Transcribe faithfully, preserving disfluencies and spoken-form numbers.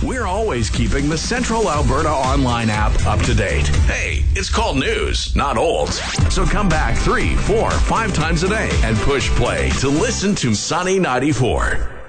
We're always keeping the Central Alberta Online app up to date. Hey, it's called news, not old. So come back three, four, five times a day and push play to listen to Sunny ninety-four.